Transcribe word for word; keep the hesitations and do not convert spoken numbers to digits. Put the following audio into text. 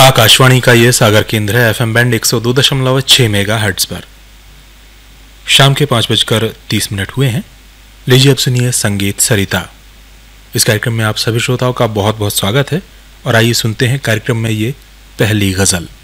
आकाशवाणी का ये सागर केंद्र है एफएम बैंड एक सौ दो दशमलव छह मेगा हर्ट्ज पर। शाम के पाँच बजकर तीस मिनट हुए हैं। लीजिए अब सुनिए संगीत सरिता। इस कार्यक्रम में आप सभी श्रोताओं का बहुत बहुत स्वागत है और आइए सुनते हैं कार्यक्रम में ये पहली गजल।